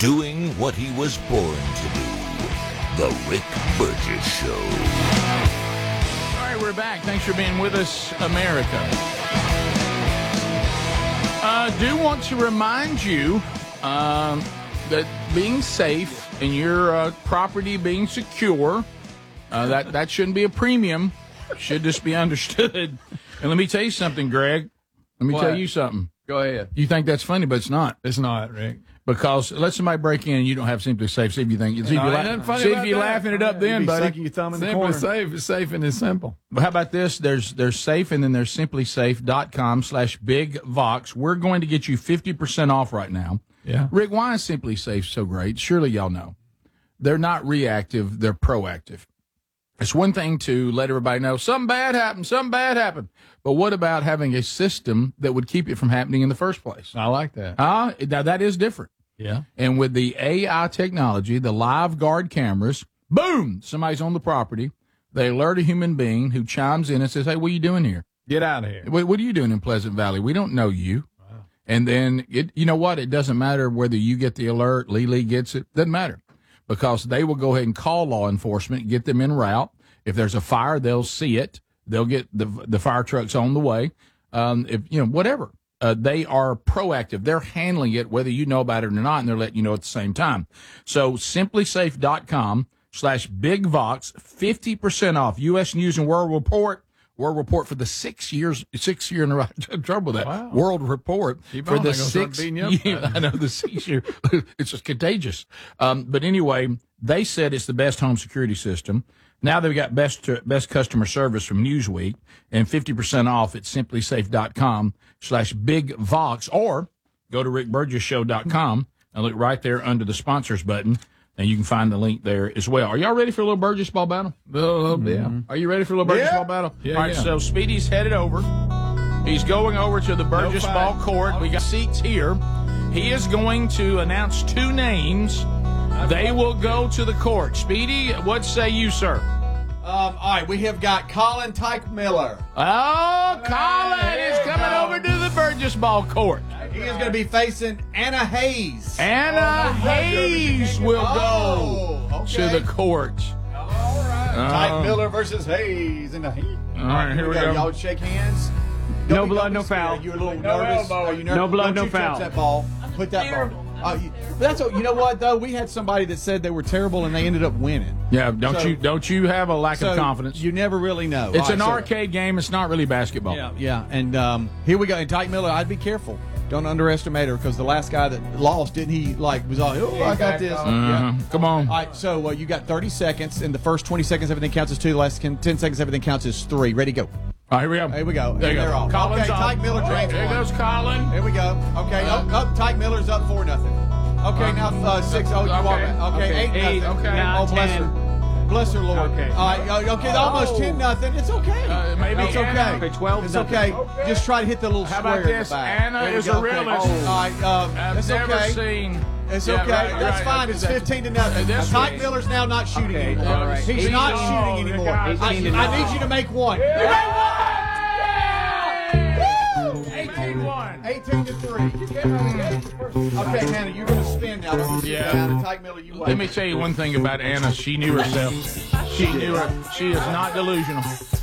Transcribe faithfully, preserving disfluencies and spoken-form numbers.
doing what he was born to do. The Rick Burgess Show. All right, we're back. Thanks for being with us, America. I uh, do want to remind you um, that being safe and your uh, property being secure, uh, that, that shouldn't be a premium. Should just be understood. And let me tell you something, Greg. Let me What? tell you something. Go ahead. You think that's funny, but it's not. It's not, Rick. Because let somebody break in and you don't have Simply Safe. See if you think. See if, No, you ain't la- nothing funny see if about you're that. laughing it up You'd then, be buddy. sucking your thumb in the Simply corner. safe is safe and it's simple. But how about this? There's there's safe and then there's simplysafe.com slash big vox. We're going to get you fifty percent off right now. Yeah. Rick, why is Simply Safe so great? Surely y'all know. They're not reactive, they're proactive. It's one thing to let everybody know something bad happened, something bad happened. But what about having a system that would keep it from happening in the first place? I like that. Ah, now that is different. Yeah. And with the A I technology, the live guard cameras, boom, somebody's on the property. They alert a human being who chimes in and says, hey, what are you doing here? Get out of here. What, what are you doing in Pleasant Valley? We don't know you. Wow. And then, it, you know what? It doesn't matter whether you get the alert, Lee Lee gets it. Doesn't matter. Because they will go ahead and call law enforcement, get them en route. If there's a fire, they'll see it. They'll get the the fire trucks on the way. Um, if you know, whatever. Uh, they are proactive. They're handling it, whether you know about it or not, and they're letting you know at the same time. So simplysafe.com slash big vox, fifty percent off. U S News and World Report. World Report for the six years, six year in a row. Trouble with that. Wow. World Report Keep for on, the they're gonna start six beating you up year. about it. I know the six year. It's just contagious. Um, but anyway, they said it's the best home security system. Now they've got best best customer service from Newsweek and fifty percent off at simplysafe.com slash big vox, or go to rick burgess show dot com and look right there under the sponsors button. And you can find the link there as well. Are y'all ready for a little Burgess ball battle? A little bit. Yeah. Are you ready for a little Burgess Yeah. ball battle? Yeah, All right, yeah. so Speedy's headed over. He's going over to the Burgess fight. ball court. We got seats here. He is going to announce two names. They will go to the court. Speedy, what say you, sir? Um, all right, we have got Colin Tyke Miller. Oh, Colin There is you coming go. over to the Burgess ball court. He is going to be facing Anna Hayes. Anna Hayes will go Oh, to okay. the court. All right. Tyke Um, Miller versus Hayes in the heat. All right, here we go. Y'all shake hands. No Don't be- blood, don't be no scared. foul. Are you a little No nervous? elbow. Are you nervous? No blood, Don't no you touch foul. that ball. Put that ball. Uh, you, but that's what, you know what though, we had somebody that said they were terrible and they ended up winning. Yeah, don't So- you don't you have a lack So of confidence? you never really know. It's All an right, so- arcade game. It's not really basketball. Yeah, yeah. And um, here we go. And Tyke Miller, I'd be careful. Don't underestimate her because the last guy that lost, didn't he? Like was all, oh, I got this. Uh-huh. Yeah. Come on. All right, so uh, you got thirty seconds. In the first twenty seconds, everything counts as two. The last ten seconds, everything counts as three. Ready, go. All right, here we go. Here we go. There you And they're go. off. Colin's Okay, off. Tyke Miller drains There one. goes Colin. Here we go. Okay, up, up. Tyke Miller's up four nothing. Okay, now uh, six. Oh, you Okay. want it? Okay, Okay, eight, eight, nothing. okay. Oh, bless Nine, her. Bless her, Lord. Okay. All right, uh, okay, almost ten nothing. It's okay. Uh, maybe it's Anna- okay. Okay, twelve It's nothing. okay. Just try to hit the little How square about in this? the back. Anna There we is go. a Okay. realist. All right, uh, I've it's never okay. seen. It's Yeah, okay. right, That's right. fine. It's That's- fifteen to nothing. This Tyke week- Miller's now not shooting Okay, anymore. all right. He's eighteen not Oh, shooting the anymore. guys- I, eighteen to I nothing. need you to make one. eighteen one. eighteen to three. Okay, Hannah, you're going to spin now. Don't you Yeah. sit down and Tyke Miller, you wait. Let me tell you one thing about Anna. She knew herself. She knew her. She is not delusional.